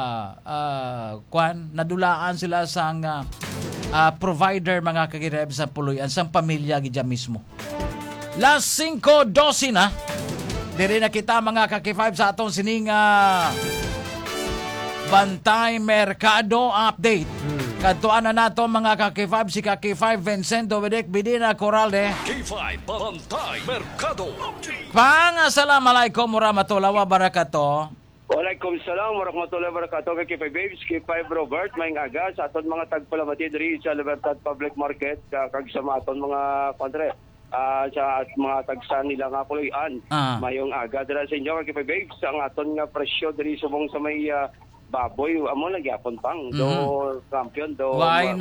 nadulaan sila sang provider mga kakireb sa puluyan sang pamilya gidya mismo. Las 5:12 na. Diri na kita mga kaki-5 sa atong sining Bantay Merkado update. Kadtuan na nato mga kaki-5 si kaki-5 Vincent Dominic Bidina Corralde. K5 Bantay Merkado. Assalamualaikum warahmatullahi wabarakatuh. Waalaikumsalam warahmatullahi wabarakatuh. K5 Babes, K5 Robert, maing aga sa aton mga tagpalamati diri sa Libertad Public Market kag sa aton mga kontre sa mga tagsan nila nga puloy-an. Mayong aga dira sa inyo K5 Babes ang aton nga presyo diri subong sa may baboy amo nagyapon pang do champion do why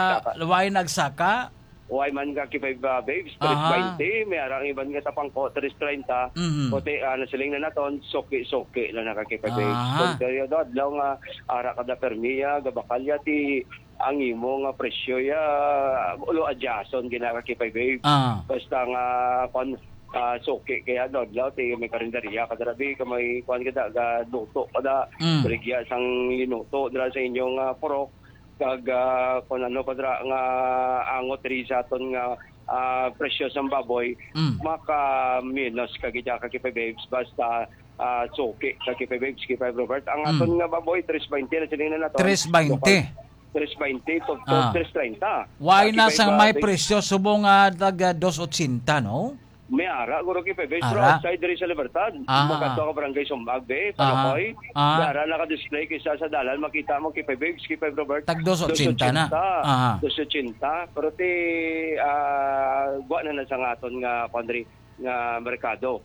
nagsaka why man ka K5 Babes 320 may arang iban nga tapang ko 330 kote nasiling na naton soke na naka K5 Babes so periodo adlaw nga ara kada permiya gabakalya ti ang imo nga presyo ya ulo adjason ginaka K5 Babes basta nga kon soke kaya dodlaw ti may karinderya kadarabi kamay kuan kada ga luto kada brigya sang linuto dira sa inyong porok kag kun ano kadra nga angot ri sa aton nga presyo sang baboy maka minus kagidya ka K5 Babes basta soke ka K5 Babes K5 Robert ang aton nga baboy 320 na sining na nato 320 to 330 why na sang may presyo subong tag 280 no. May ara, guro K5 Babes, pero outside diri sa Libertad. Magkanto ka barangay Sumbag, Palakoy. May ara naka-display kaysa sa dalan, makita mo K5 Babes, K5 Robert. Tag 280 na. 280. Pero buwan na sa aton nga kondri nga merkado.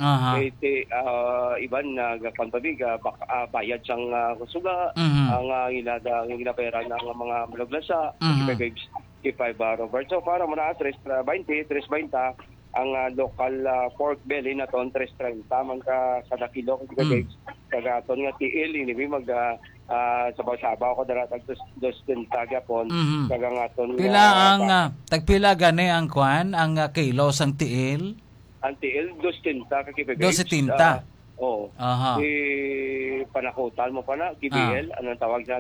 Iban na panpabig bayad sang suga ang ginapayaran ng mga malaglasa K5 Babes, K5 Robert. So para mo na 320 ang local pork belly na ton 330 man ka kada kilo kag kagaton nga tiil ini mag sabaw-sabaw ko dara tag 220 gyapon kag aton pila ang tagpila gani ang kwan ang kilo sang tiil ang tiil 230 ka K5 230 panakutan mo pa na KBL anong tawag sa